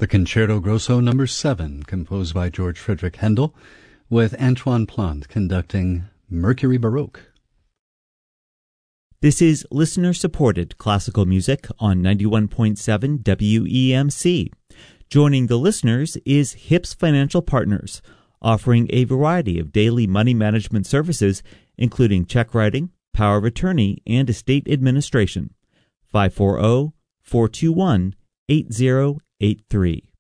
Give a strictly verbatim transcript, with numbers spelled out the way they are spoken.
The Concerto Grosso Number seven, composed by George Frederick Handel, with Antoine Plant conducting Mercury Baroque. This is listener-supported classical music on ninety-one point seven W E M C. Joining the listeners is Hips Financial Partners, offering a variety of daily money management services, including check writing, power of attorney, and estate administration. five four zero, four two one, eight zero eight three.